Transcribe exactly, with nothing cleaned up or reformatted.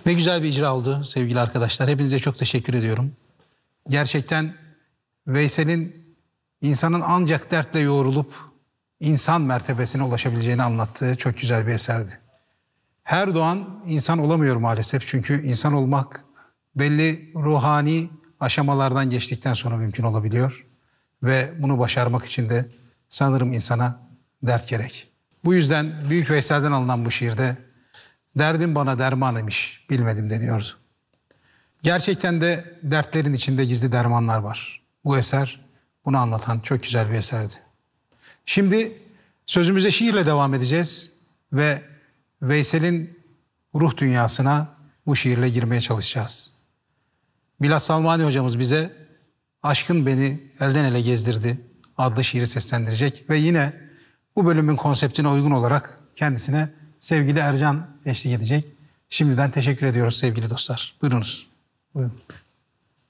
Ne güzel bir icra oldu sevgili arkadaşlar. Hepinize çok teşekkür ediyorum. Gerçekten Veysel'in insanın ancak dertle yoğrulup insan mertebesine ulaşabileceğini anlattığı çok güzel bir eserdi. Her doğan insan olamıyor maalesef. Çünkü insan olmak belli ruhani aşamalardan geçtikten sonra mümkün olabiliyor. Ve bunu başarmak için de sanırım insana dert gerek. Bu yüzden Büyük Veysel'den alınan bu şiirde derdim bana derman imiş, bilmedim deniyordu. Gerçekten de dertlerin içinde gizli dermanlar var. Bu eser bunu anlatan çok güzel bir eserdi. Şimdi sözümüze şiirle devam edeceğiz ve Veysel'in ruh dünyasına bu şiirle girmeye çalışacağız. Milas Salmani hocamız bize Aşkın Beni Elden Ele Gezdirdi adlı şiiri seslendirecek ve yine bu bölümün konseptine uygun olarak kendisine sevgili Ercan eşlik edecek. Şimdiden teşekkür ediyoruz sevgili dostlar. Buyurunuz. Buyurun.